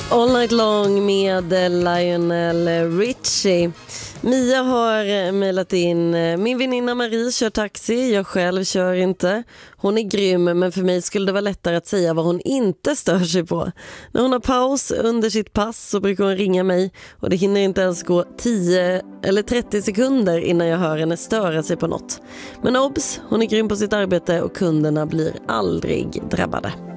All Night Long med Lionel Richie. Mia har mejlat in: min väninna Marie kör taxi, jag själv kör inte. Hon är grym, men för mig skulle det vara lättare att säga vad hon inte stör sig på. När hon har paus under sitt pass så brukar hon ringa mig, och det hinner inte ens gå 10 eller 30 sekunder innan jag hör henne störa sig på något. Men obs, hon är grym på sitt arbete och kunderna blir aldrig drabbade.